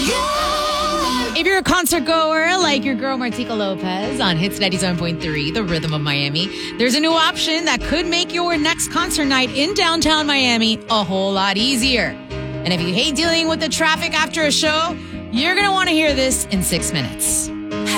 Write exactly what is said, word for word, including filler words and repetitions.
If you're a concert goer like your girl Martika Lopez on Hits ninety-seven point three, The Rhythm of Miami, there's a new option that could make your next concert night in downtown Miami a whole lot easier. And if you hate dealing with the traffic after a show, you're going to want to hear this in six minutes.